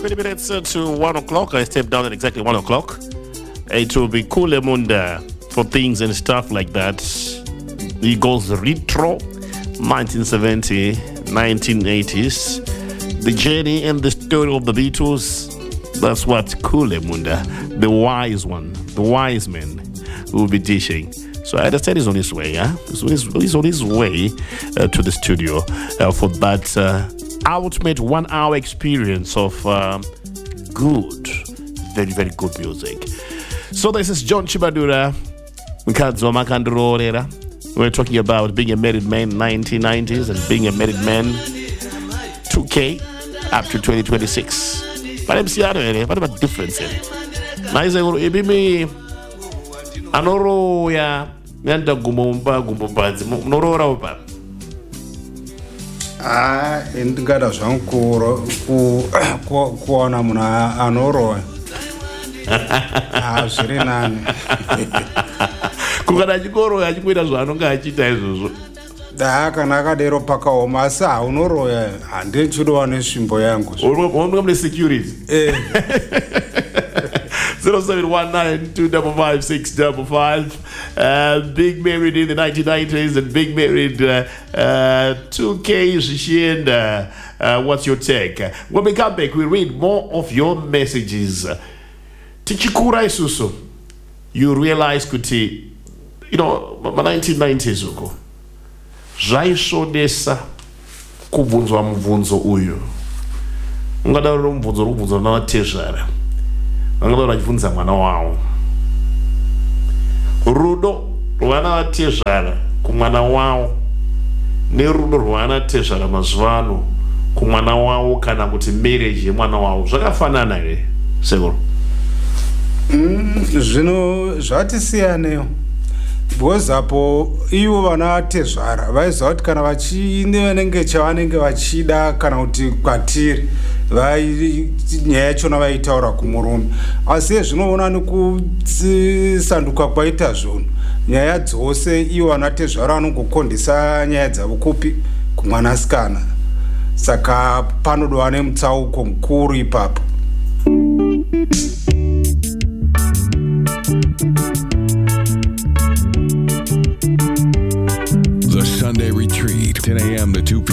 20 minutes to 1 o'clock. I step down at exactly 1 o'clock. It will be Khule Munda for things and stuff like that. He goes retro, 1970, 1980s. The journey and the story of the Beatles. That's what Khule Munda, the wise one, the wise man, will be dishing. So I understand he's on his way, yeah? He's on his way to the studio for that ultimate 1 hour experience of good, very, very good music. So this is John Chibadura. We're talking about being a married man in 1990s and being a married man 2K up to 2026. But I'm saying, what about difference here? Nice, me. Anoro ya nyanda gumomba gumbombazi norora upa. Ndingada zvankuro kuona munhu anoroya. Zviri nani. Kukana chikoro achikuita zvaanonga achiita izvozvo. Kana akadero pakaoma asi haunoroya handichidowa nesvimbo yangu. Unomuka mune security. 0719255655. Big married in the 1990s and big married 2K zvichienda. What's your take? When we come back, we read more of your messages. Tichikura isusu, you realize kuti, you know, 1990s uko. Zvaishodesa kubvunzwa mubvunzo uyu. Ungadaro mubvunzo navatezvara. Vangadaro vachibvunza mwana wavo. Rudo rwavana vatezvara kumwana wavo nerudo rwavana tezvara mazuva ano kumwana wavo kana kuti marriage yemwana wavo zvakafanana here sekuru? Zvino zvati siyaneyo. Because apo ivo vana vatezvara vaiziva kuti kana vachinenge chavanenge vachida kana kuti kwatiri nyaya yachona vaitaura kumurume. Asi zvinoona nekusanduka kwaita zvunhu nyaya dzose ivo vana vatezvara vanongokondesa nyaya dzavo kupi kumwanasikana. Saka panodova nemutsauko mukuru ipapo. The Sunday Retreat, 10 a.m. to 2 p.m.